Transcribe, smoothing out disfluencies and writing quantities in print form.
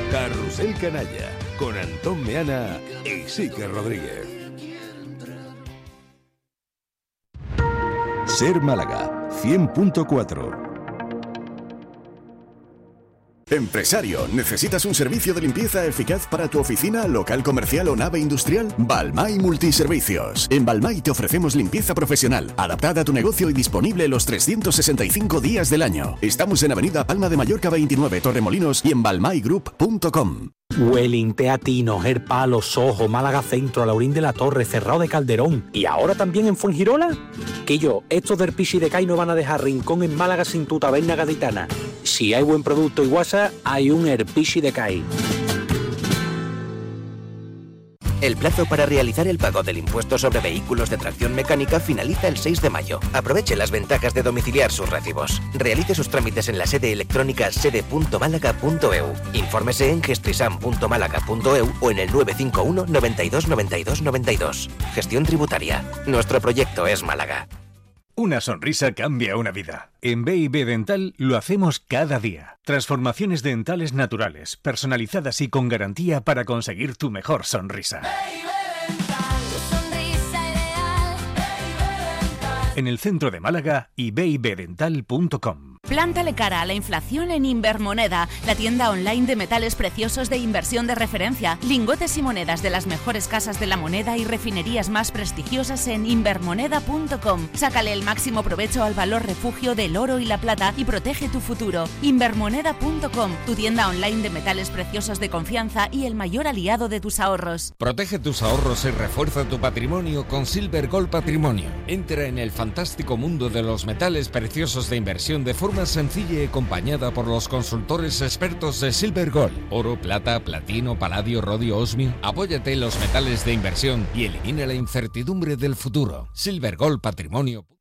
Carrusel Canalla, con Antón Meana y Sique Rodríguez. Ser Málaga, 100.4. Empresario, ¿necesitas un servicio de limpieza eficaz para tu oficina, local comercial o nave industrial? Balmay Multiservicios. En Balmay te ofrecemos limpieza profesional, adaptada a tu negocio y disponible los 365 días del año. Estamos en Avenida Palma de Mallorca 29, Torremolinos y en balmaygroup.com. Welling, Teatino, Gerpalo, Sojo, Málaga Centro, Laurín de la Torre, Cerrado de Calderón y ahora también en Fuengirola. Que yo, estos del Pichi de Cai no van a dejar rincón en Málaga sin tu taberna gaditana. Si hay buen producto y guasa, hay un Herpichi de Cai. El plazo para realizar el pago del impuesto sobre vehículos de tracción mecánica finaliza el 6 de mayo. Aproveche las ventajas de domiciliar sus recibos. Realice sus trámites en la sede electrónica sede.málaga.eu. Infórmese en gestrisam.málaga.eu o en el 951 92 92 92. Gestión tributaria. Nuestro proyecto es Málaga. Una sonrisa cambia una vida. En B&B Dental lo hacemos cada día. Transformaciones dentales naturales, personalizadas y con garantía para conseguir tu mejor sonrisa. En el centro de Málaga y bibdental.com. Plántale cara a la inflación en Invermoneda, la tienda online de metales preciosos de inversión de referencia. Lingotes y monedas de las mejores casas de la moneda y refinerías más prestigiosas en invermoneda.com. Sácale el máximo provecho al valor refugio del oro y la plata y protege tu futuro. Invermoneda.com, tu tienda online de metales preciosos de confianza y el mayor aliado de tus ahorros. Protege tus ahorros y refuerza tu patrimonio con Silver Gold Patrimonio. Entra en el fantástico mundo de los metales preciosos de inversión de forma sencilla y acompañada por los consultores expertos de Silver Gold. Oro, plata, platino, paladio, rodio, osmio. Apóyate en los metales de inversión y elimina la incertidumbre del futuro. Silver Gold Patrimonio.